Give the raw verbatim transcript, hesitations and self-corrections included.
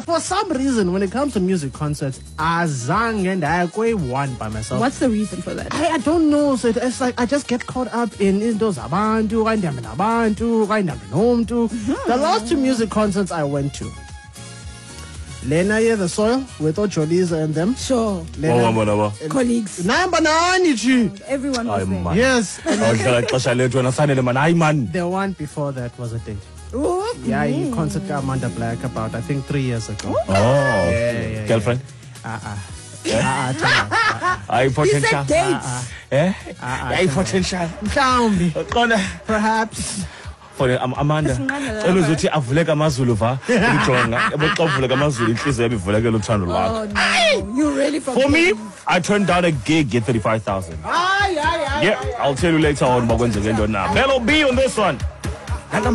for some reason, when it comes to music concerts, azange and I go one by myself. What's the reason for that? I, I don't know. So it's like I just get caught up in those abantu, abantu, abantu. The last two music concerts I went to. Lena, yeah, the soil with Ocholiza and them. Sure. Lena, Oh, colleagues. Number nine, Everyone was there. yes. The one before that was a date. Oh, Yeah, he concert Amanda Black about I think three years ago. Oh, Yeah, yeah, yeah. girlfriend? Uh-uh. Uh-uh, uh-uh. Are you he potential? said dates. Eh? Uh-uh, Are you potential? Mhlawumbi. Perhaps. For um, Amanda, Isincane cela lapha. uzothi avuleka amazulu va ujonga yabo xa uvuleka amazulu inhliziyo yami ivulekela uthando lwakho. Oh no, you really forgot. For me, I turned down a gig at thirty-five thousand. Ay, ay, ay. Yeah, I'll tell you later on what went to now. Bello B on this one.